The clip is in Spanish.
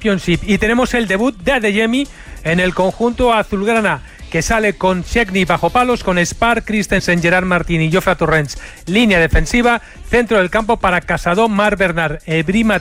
Championship. Y tenemos el debut de Adeyemi en el conjunto azulgrana, que sale con Szczęsny bajo palos, con Spar, Christensen, Gerard Martín y Jofre Torrents, línea defensiva, centro del campo para Casado, Marc Bernat, Brima